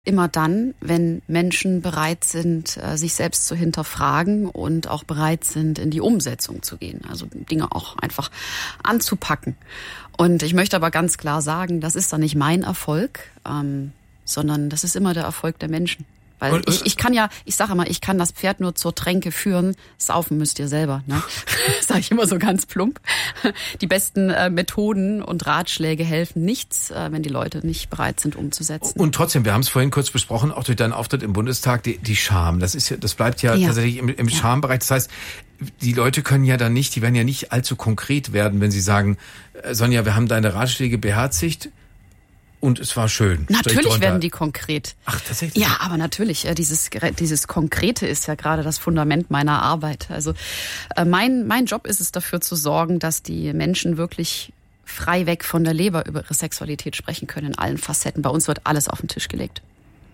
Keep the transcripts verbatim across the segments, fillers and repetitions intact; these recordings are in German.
Immer dann, wenn Menschen bereit sind, sich selbst zu hinterfragen und auch bereit sind, in die Umsetzung zu gehen. Also Dinge auch einfach anzupacken. Und ich möchte aber ganz klar sagen, das ist dann nicht mein Erfolg, ähm, sondern das ist immer der Erfolg der Menschen. Weil und, ich, ich kann ja, ich sage immer, ich kann das Pferd nur zur Tränke führen. Saufen müsst ihr selber, ne? Das sage ich immer so ganz plump. Die besten äh, Methoden und Ratschläge helfen nichts, äh, wenn die Leute nicht bereit sind, umzusetzen. Und trotzdem, wir haben es vorhin kurz besprochen, auch durch deinen Auftritt im Bundestag, die, die Scham. Das ist ja, das bleibt ja, ja. tatsächlich im, im ja. Schambereich. Das heißt, die Leute können ja dann nicht, die werden ja nicht allzu konkret werden, wenn sie sagen, äh, Sonja, wir haben deine Ratschläge beherzigt. Und es war schön. Natürlich werden die konkret. Ach, tatsächlich? Ja, aber natürlich. Dieses, dieses Konkrete ist ja gerade das Fundament meiner Arbeit. Also mein, mein Job ist es, dafür zu sorgen, dass die Menschen wirklich frei weg von der Leber über ihre Sexualität sprechen können in allen Facetten. Bei uns wird alles auf den Tisch gelegt.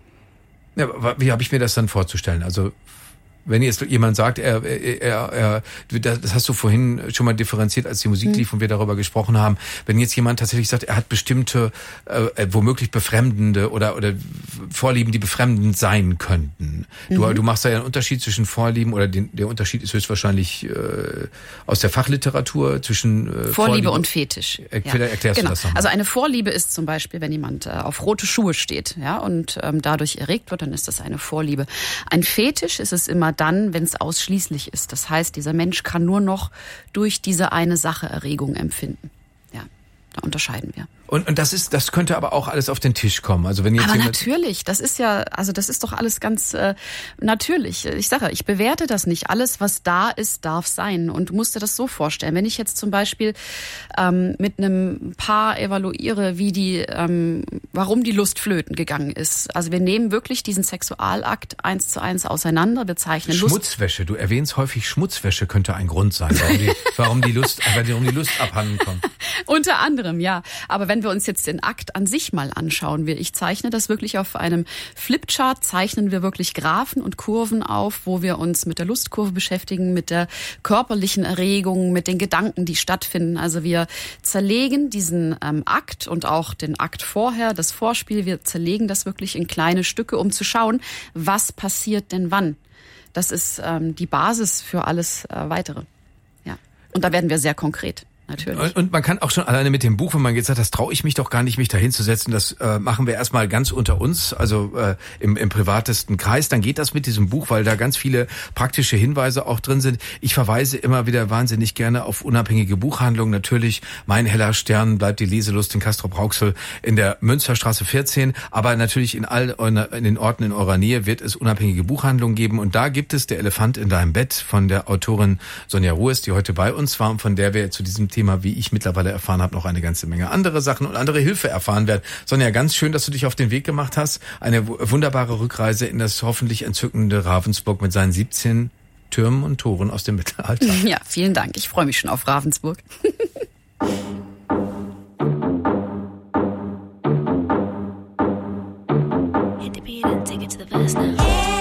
Ja, wie habe ich mir das dann vorzustellen? Also wenn jetzt jemand sagt, er, er, er, das hast du vorhin schon mal differenziert, als die Musik lief und wir darüber gesprochen haben, wenn jetzt jemand tatsächlich sagt, er hat bestimmte, äh, womöglich befremdende oder oder Vorlieben, die befremdend sein könnten. Du, mhm. du machst da ja einen Unterschied zwischen Vorlieben, oder den, der Unterschied ist höchstwahrscheinlich äh, aus der Fachliteratur zwischen äh, Vorliebe, Vorliebe und Fetisch. Äh, ja. Erklärst genau. du das nochmal? Also eine Vorliebe ist zum Beispiel, wenn jemand äh, auf rote Schuhe steht, ja, und ähm, dadurch erregt wird, dann ist das eine Vorliebe. Ein Fetisch ist es immer dann, wenn es ausschließlich ist. Das heißt, dieser Mensch kann nur noch durch diese eine Sache Erregung empfinden. Ja, da unterscheiden wir. Und, und das ist, das könnte aber auch alles auf den Tisch kommen. Also wenn jetzt aber jemand natürlich, das ist ja, also das ist doch alles ganz äh, natürlich. Ich sage, ich bewerte das nicht. Alles, was da ist, darf sein. Und du musst dir das so vorstellen. Wenn ich jetzt zum Beispiel ähm, mit einem Paar evaluiere, wie die, ähm, warum die Lust flöten gegangen ist. Also wir nehmen wirklich diesen Sexualakt eins zu eins auseinander. Wir zeichnen Schmutzwäsche. Lust. Du erwähnst häufig Schmutzwäsche könnte ein Grund sein, warum die, warum die Lust, warum die Lust abhanden kommt. Unter anderem, ja. Aber wenn wir uns jetzt den Akt an sich mal anschauen, wir, ich zeichne das wirklich auf einem Flipchart, zeichnen wir wirklich Graphen und Kurven auf, wo wir uns mit der Lustkurve beschäftigen, mit der körperlichen Erregung, mit den Gedanken, die stattfinden. Also wir zerlegen diesen ähm, Akt und auch den Akt vorher, das Vorspiel, wir zerlegen das wirklich in kleine Stücke, um zu schauen, was passiert denn wann. Das ist ähm, die Basis für alles äh, Weitere. Ja. Und da werden wir sehr konkret. Natürlich. Und man kann auch schon alleine mit dem Buch, wenn man jetzt sagt, das traue ich mich doch gar nicht, mich da hinzusetzen, das äh, machen wir erstmal ganz unter uns, also äh, im, im privatesten Kreis, dann geht das mit diesem Buch, weil da ganz viele praktische Hinweise auch drin sind. Ich verweise immer wieder wahnsinnig gerne auf unabhängige Buchhandlungen. Natürlich, mein heller Stern bleibt die Leselust in Castrop-Rauxel in der Münsterstraße vierzehn, aber natürlich in all in den Orten in eurer Nähe wird es unabhängige Buchhandlungen geben, und da gibt es Der Elefant in deinem Bett von der Autorin Sonja Ruhes, die heute bei uns war und von der wir zu diesem Thema Thema, wie ich mittlerweile erfahren habe, noch eine ganze Menge andere Sachen und andere Hilfe erfahren werden. Sonja, ganz schön, dass du dich auf den Weg gemacht hast. Eine wunderbare Rückreise in das hoffentlich entzückende Ravensburg mit seinen siebzehn Türmen und Toren aus dem Mittelalter. Ja, vielen Dank. Ich freue mich schon auf Ravensburg.